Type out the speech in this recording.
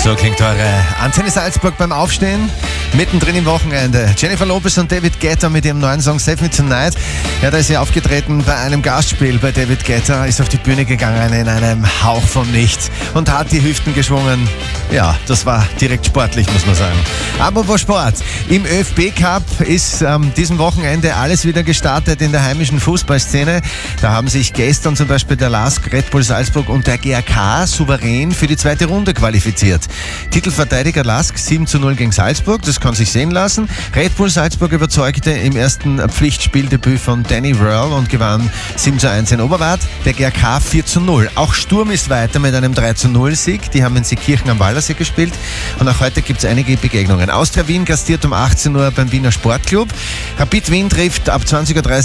So klingt eure Antenne Salzburg beim Aufstehen. Mittendrin im Wochenende. Jennifer Lopez und David Guetta mit ihrem neuen Song Save Me Tonight. Ja, da ist sie aufgetreten bei einem Gastspiel bei David Guetta, ist auf die Bühne gegangen in einem Hauch von nichts und hat die Hüften geschwungen. Ja, das war direkt sportlich, muss man sagen. Apropos Sport. Im ÖFB-Cup ist diesem Wochenende alles wieder gestartet in der heimischen Fußballszene. Da haben sich gestern zum Beispiel der LASK, Red Bull Salzburg und der GAK souverän für die zweite Runde qualifiziert. Titelverteidiger LASK 7:0 gegen Salzburg, das kann sich sehen lassen. Red Bull Salzburg überzeugte im ersten Pflichtspieldebüt von Danny Röhrl und gewann 7:1 in Oberwart. Der GAK 4:0. Auch Sturm ist weiter mit einem 3:0-Sieg. Die haben in Seekirchen am Wallersee gespielt. Und auch heute gibt es einige Begegnungen. Austria Wien gastiert um 18 Uhr beim Wiener Sportclub. Rapid Wien trifft ab 20:30 Uhr